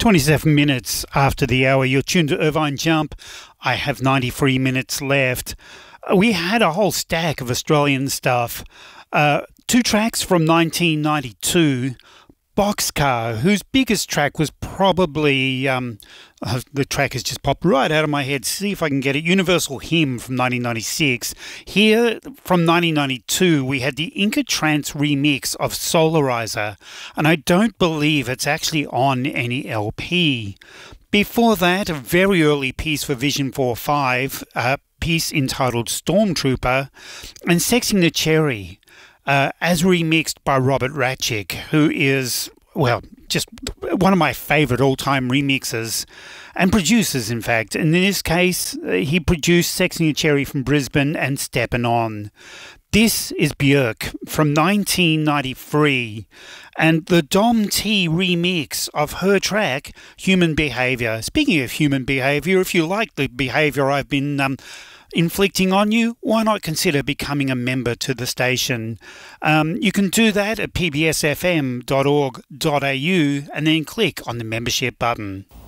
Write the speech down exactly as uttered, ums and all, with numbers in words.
twenty-seven minutes after the hour, you're tuned to Irvine Jump. I have ninety-three minutes left. We had a whole stack of Australian stuff. Uh, two tracks from nineteen ninety-two. Boxcar, whose biggest track was probably, um, uh, the track has just popped right out of my head. See if I can get it. Universal Hymn from nineteen ninety-six. Here from nineteen ninety-two, we had the Inca Trance remix of Solarizer, and I don't believe it's actually on any L P. Before that, a very early piece for Vision four five, a piece entitled Stormtrooper, and Sexing the Cherry. Uh, as remixed by Robert Ratchick, who is, well, just one of my favourite all-time remixers and producers, in fact. And in this case, uh, he produced Sexing the Cherry from Brisbane and Steppin' On. This is Björk from nineteen ninety-three, and the Dom T remix of her track, Human Behaviour. Speaking of human behaviour, if you like the behaviour I've been um, inflicting on you, why not consider becoming a member to the station? Um, you can do that at p b s f m dot org dot a u and then click on the membership button.